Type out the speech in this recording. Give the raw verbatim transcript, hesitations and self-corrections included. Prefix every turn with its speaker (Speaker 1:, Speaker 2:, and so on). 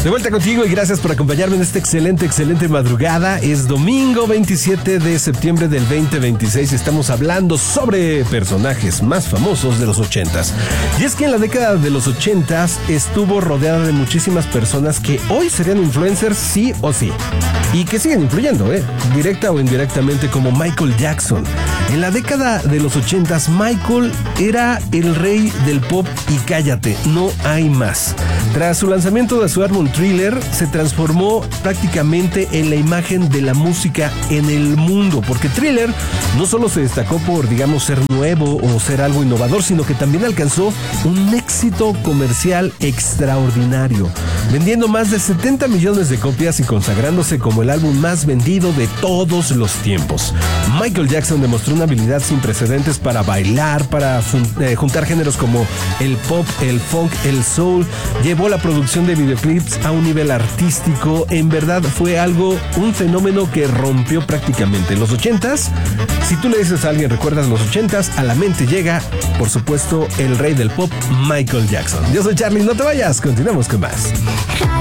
Speaker 1: De vuelta contigo y gracias por acompañarme en esta excelente, excelente madrugada. Es domingo veintisiete de septiembre del veinte veintiséis y estamos hablando sobre personajes más famosos de los ochentas. Y es que en la década de los ochentas estuvo rodeada de muchísimas personas que hoy serían influencers sí o sí. Y que siguen influyendo, ¿eh? Directa o indirectamente, como Michael Jackson. En la década de los ochentas, Michael era el rey del pop y cállate, no hay más. Tras su lanzamiento de su álbum Thriller, se transformó prácticamente en la imagen de la música en el mundo, porque Thriller no solo se destacó por, digamos, ser nuevo o ser algo innovador, sino que también alcanzó un éxito comercial extraordinario, vendiendo más de setenta millones de copias y consagrándose como el álbum más vendido de todos los tiempos. Michael Jackson demostró una habilidad sin precedentes para bailar, para eh, juntar géneros como el pop, el funk, el soul. Llevó la producción de videoclips a un nivel artístico. En verdad fue algo, un fenómeno que rompió prácticamente. En los ochentas, si tú le dices a alguien recuerdas los ochentas, a la mente llega, por supuesto, el rey del pop, Michael Jackson. Yo soy Charlie, no te vayas, continuamos con más.